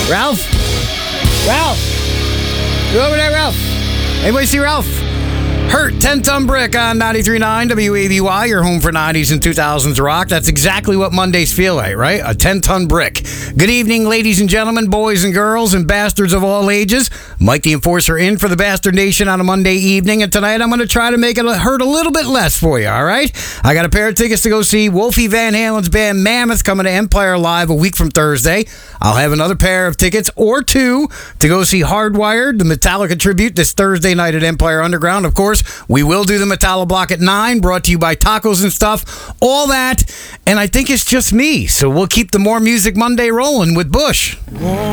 Ralph? Ralph? You over there, Ralph? Anybody see Ralph? Hurt 10-ton brick on 93.9 WAVY, your home for 90s and 2000s rock. That's exactly what Mondays feel like, right? A 10-ton brick. Good evening, ladies and gentlemen, boys and girls, and bastards of all ages. Mike the Enforcer in for the Bastard Nation on a Monday evening, and tonight I'm going to try to make it hurt a little bit less for you, all right? I got a pair of tickets to go see Wolfie Van Halen's band Mammoth coming to Empire Live a week from Thursday. I'll have another pair of tickets, or two, to go see Hardwired, the Metallica tribute, this Thursday night at Empire Underground. Of course, we will do the Metallica Block at 9, brought to you by Tacos and Stuff, all that, and I think it's just me, so we'll keep the More Music Monday rolling with Bush.